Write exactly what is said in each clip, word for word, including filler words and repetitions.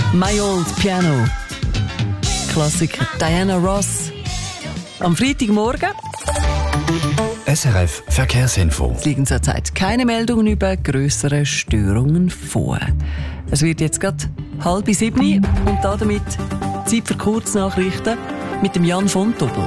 My Old Piano. Klassiker Diana Ross. Am Freitagmorgen. S R F Verkehrsinfo. Es liegen zurzeit keine Meldungen über grössere Störungen vor. Es wird jetzt gerade halb sieben und damit Zeit für Kurznachrichten mit dem Jan von Tobel.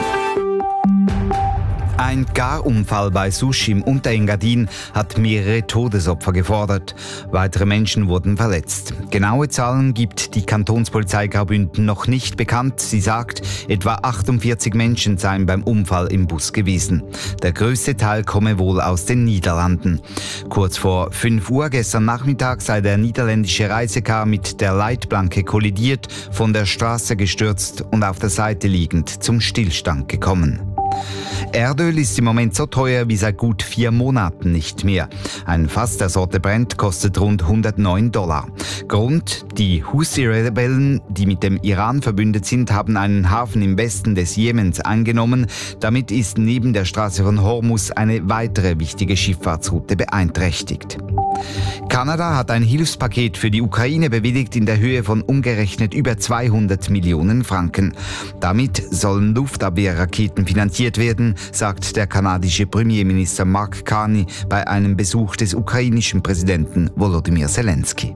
Ein Garunfall bei Susch im Unterengadin hat mehrere Todesopfer gefordert. Weitere Menschen wurden verletzt. Genaue Zahlen gibt die Kantonspolizei Graubünden noch nicht bekannt. Sie sagt, etwa achtundvierzig Menschen seien beim Unfall im Bus gewesen. Der größte Teil komme wohl aus den Niederlanden. Kurz vor fünf Uhr gestern Nachmittag sei der niederländische Reisecar mit der Leitplanke kollidiert, von der Straße gestürzt und auf der Seite liegend zum Stillstand gekommen. Erdöl ist im Moment so teuer wie seit gut vier Monaten nicht mehr. Ein Fass der Sorte Brent kostet rund hundertneun Dollar. Grund: die Houthi-Rebellen, die mit dem Iran verbündet sind, haben einen Hafen im Westen des Jemens eingenommen. Damit ist neben der Straße von Hormuz eine weitere wichtige Schifffahrtsroute beeinträchtigt. Kanada hat ein Hilfspaket für die Ukraine bewilligt in der Höhe von umgerechnet über zweihundert Millionen Franken. Damit sollen Luftabwehrraketen finanziert werden, sagt der kanadische Premierminister Mark Carney bei einem Besuch des ukrainischen Präsidenten Volodymyr Zelensky.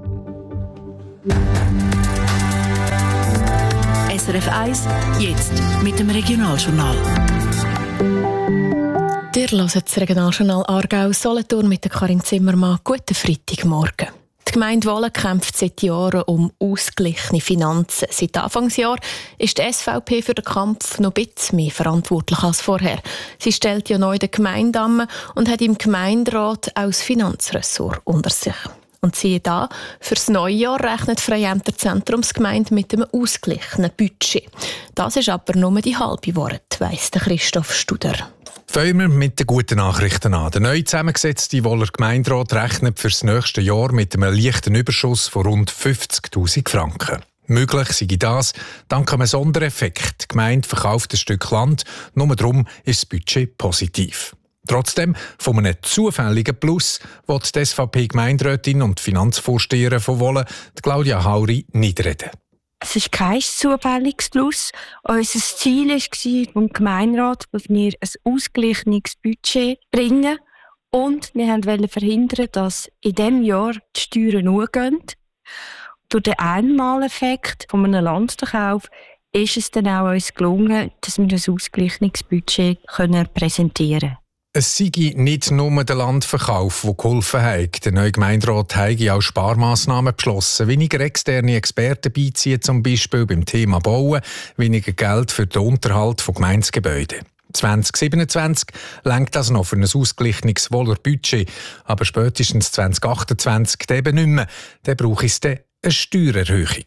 S R F eins, jetzt mit dem Regionaljournal. Ihr hört das Regionaljournal Aargau-Solothurn mit der Karin Zimmermann. Guten Freitagmorgen. Die Gemeinde Wohlen kämpft seit Jahren um ausgeglichene Finanzen. Seit Anfangsjahr ist die S V P für den Kampf noch ein bisschen mehr verantwortlich als vorher. Sie stellt ja neu den Gemeindamen und hat im Gemeinderat auch das Finanzressort unter sich. Und siehe da, für das neue Jahr rechnet Freiämter Zentrumsgemeinde mit einem ausgeglichenen Budget. Das ist aber nur die halbe Wahrheit, weiss Christoph Studer. Fangen wir mit den guten Nachrichten an. Der neu zusammengesetzte Wohler Gemeinderat rechnet für das nächste Jahr mit einem leichten Überschuss von rund fünfzigtausend Franken. Möglich sei das dank einem Sondereffekt. Die Gemeinde verkauft ein Stück Land, nur darum ist das Budget positiv. Trotzdem, von einem zufälligen Plus will die S V P-Gemeinderätin und Finanzvorsteherin von Wohlen, Claudia Hauri, nicht reden. Es ist kein zufälliges Plus. Unser Ziel war vom Gemeinderat, dass wir ein ausgeglichenes Budget bringen. Und wir wollten verhindern, dass in diesem Jahr die Steuern hochgehen. Durch den Einmaleffekt von einem Landverkauf ist es dann auch uns gelungen, dass wir ein ausgeglichenes Budget präsentieren können. Es sei nicht nur der Landverkauf, der geholfen hat. Der neue Gemeinderat hat auch Sparmaßnahmen beschlossen. Weniger externe Experten beiziehen, zum Beispiel beim Thema Bauen, weniger Geld für den Unterhalt von Gemeindegebäuden. zwanzig siebenundzwanzig reicht das noch für ein ausgeglichenes Wohler Budget, aber spätestens zwanzig achtundzwanzig eben nicht mehr. Dann braucht es eine Steuererhöhung.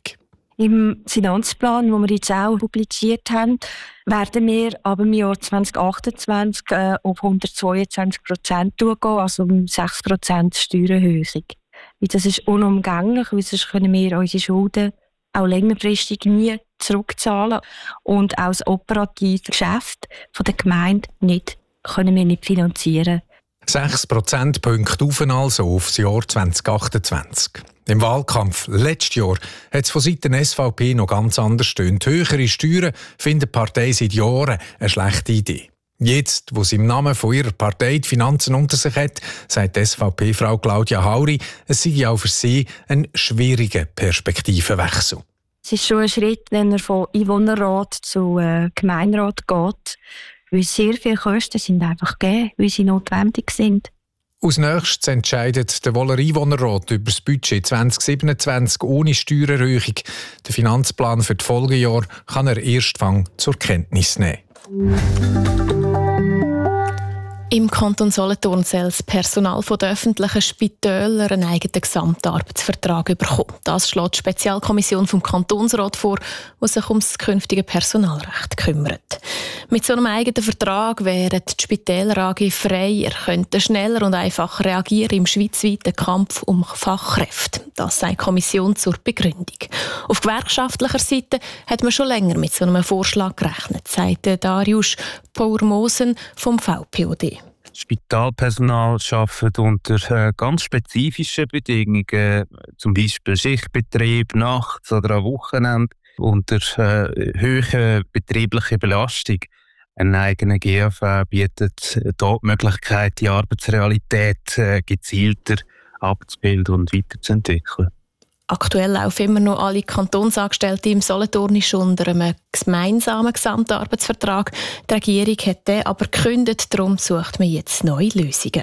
Im Finanzplan, den wir jetzt auch publiziert haben, werden wir ab dem Jahr zwanzig achtundzwanzig äh, auf hundertzweiundzwanzig Prozent gehen, also um sechs Prozent Steuererhöhung. Das ist unumgänglich, weil sonst können wir unsere Schulden auch längerfristig nie zurückzahlen und auch das operative Geschäft der Gemeinde nicht, können wir nicht finanzieren. sechs Prozentpunkte auf also auf das Jahr zwanzig achtundzwanzig. Im Wahlkampf letztes Jahr hat es von Seiten der S V P noch ganz anders stöhnt. Höhere Steuern findet die Partei seit Jahren eine schlechte Idee. Jetzt, wo sie im Namen von ihrer Partei die Finanzen unter sich hat, sagt die S V P-Frau Claudia Hauri, es sei auch für sie ein schwieriger Perspektivenwechsel. Es ist schon ein Schritt, wenn er von Einwohnerrat zu äh, Gemeinderat geht, weil sehr viele Kosten sind einfach gegeben, weil sie notwendig sind. Als nächstes entscheidet der Wohler Einwohnerrat über das Budget zwanzig siebenundzwanzig ohne Steuererhöhung. Den Finanzplan für die Folgejahre kann er erst zur Kenntnis nehmen. Im Kanton Solothurn soll das Personal der öffentlichen Spitäler einen eigenen Gesamtarbeitsvertrag bekommen. Das schlägt die Spezialkommission vom Kantonsrat vor, die sich um das künftige Personalrecht kümmert. Mit so einem eigenen Vertrag wären die Spitäler A G freier, könnten schneller und einfacher reagieren im schweizweiten Kampf um Fachkräfte. Das sagt die Kommission zur Begründung. Auf gewerkschaftlicher Seite hat man schon länger mit so einem Vorschlag gerechnet, sagt Darius Pourmosen vom V P O D. Spitalpersonal arbeitet unter äh, ganz spezifischen Bedingungen, zum Beispiel Schichtbetrieb, nachts oder am Wochenende, unter äh, hoher betrieblicher Belastung. Ein eigener G V bietet dort die Möglichkeit, die Arbeitsrealität äh, gezielter abzubilden und weiterzuentwickeln. Aktuell laufen immer noch alle Kantonsangestellten im Solothurn unter einem gemeinsamen Gesamtarbeitsvertrag. Die Regierung hat den aber gekündigt, darum sucht man jetzt neue Lösungen.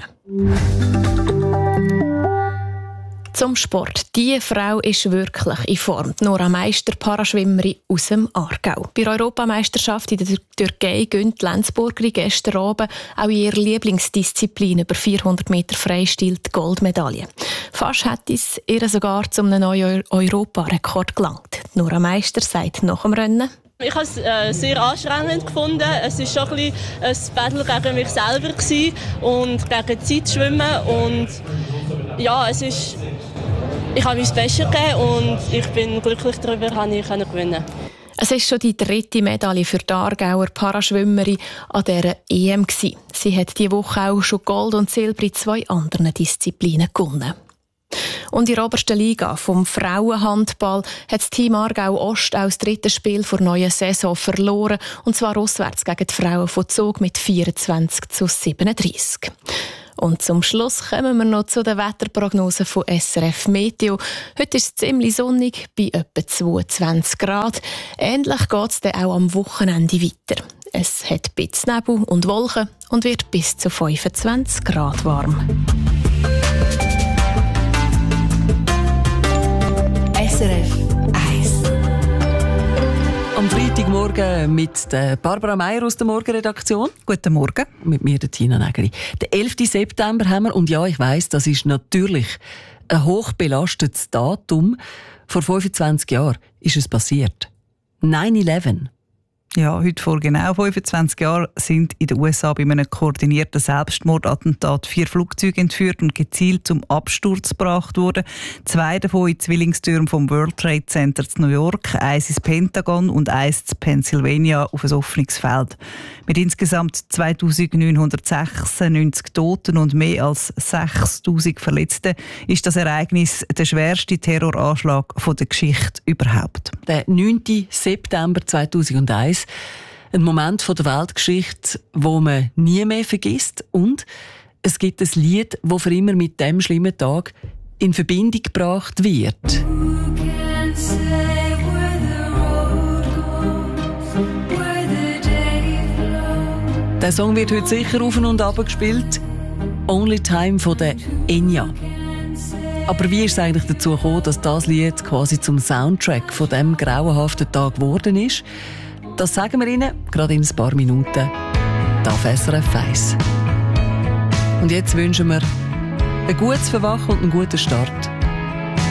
Zum Sport. Diese Frau ist wirklich in Form. Nora Meister, Paraschwimmerin aus dem Aargau. Bei der Europameisterschaft in der Türkei gönnt die Lenzburgerin gestern Abend auch in ihrer Lieblingsdisziplin über vierhundert Meter Freistil die Goldmedaille. Fast hätte es ihr sogar zu einem neuen Europarekord gelangt. Nora Meister sagt nach dem Rennen: Ich habe es äh, sehr anstrengend gefunden. Es war schon ein, ein Battle gegen mich selber gewesen und gegen Zeitschwimmen. Und ja, es ist, ich habe mein Bestes gegeben und ich bin glücklich darüber, dass ich gewinnen konnte. Es war schon die dritte Medaille für die Aargauer Paraschwimmerin an dieser E M. Sie hat diese Woche auch schon Gold und Silber in zwei anderen Disziplinen gewonnen. Und in der obersten Liga vom Frauenhandball hat das Team Aargau Ost auch das dritte Spiel vor der neuen Saison verloren, und zwar auswärts gegen die Frauen von Zug mit vierundzwanzig zu siebenunddreissig. Und zum Schluss kommen wir noch zu den Wetterprognosen von S R F Meteo. Heute ist es ziemlich sonnig, bei etwa zweiundzwanzig Grad. Ähnlich geht es dann auch am Wochenende weiter. Es hat ein bisschen Nebel und Wolken und wird bis zu fünfundzwanzig Grad warm. S R F eins. Am Freitagmorgen mit der Barbara Meier aus der Morgenredaktion. Guten Morgen. Mit mir, der Tina Nägeli. Den elften September haben wir, und ja, ich weiss, das ist natürlich ein hochbelastetes Datum. Vor fünfundzwanzig Jahren ist es passiert. neun elf. Ja, heute vor genau fünfundzwanzig Jahren sind in den U S A bei einem koordinierten Selbstmordattentat vier Flugzeuge entführt und gezielt zum Absturz gebracht worden. Zwei davon in Zwillingstürmen vom World Trade Center in New York, eins ins Pentagon und eins in Pennsylvania auf ein offenes Feld. Mit insgesamt zweitausendneunhundertsechsundneunzig Toten und mehr als sechstausend Verletzten ist das Ereignis der schwerste Terroranschlag der Geschichte überhaupt. Der neunten September zweitausendeins. Ein Moment von der Weltgeschichte, wo man nie mehr vergisst. Und es gibt ein Lied, das für immer mit diesem schlimmen Tag in Verbindung gebracht wird. Der Song wird heute sicher auf und ab gespielt. «Only Time» von der Enya. Aber wie ist es eigentlich dazu gekommen, dass das Lied quasi zum Soundtrack von diesem grauenhaften Tag geworden ist? Das sagen wir Ihnen gerade in ein paar Minuten hier auf S R F eins. Und jetzt wünschen wir ein gutes Verwachen und einen guten Start